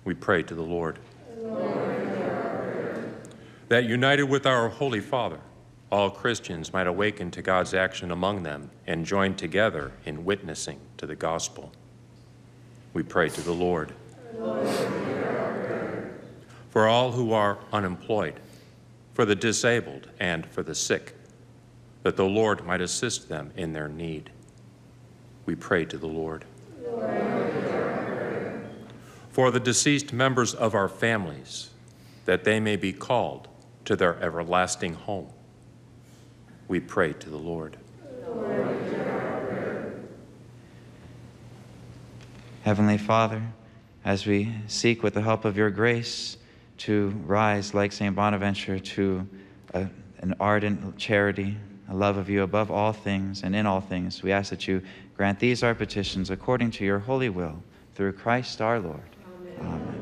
We pray to the Lord. That united with our Holy Father, all Christians might awaken to God's action among them and join together in witnessing to the gospel. We pray to the Lord. For all who are unemployed, for the disabled, and for the sick, that the Lord might assist them in their need. We pray to the Lord. For the deceased members of our families, that they may be called to their everlasting home. We pray to the Lord. Heavenly Father, as we seek with the help of your grace to rise like St. Bonaventure to an ardent charity, a love of you above all things and in all things, we ask that you grant these our petitions according to your holy will, through Christ our Lord. Amen. Amen.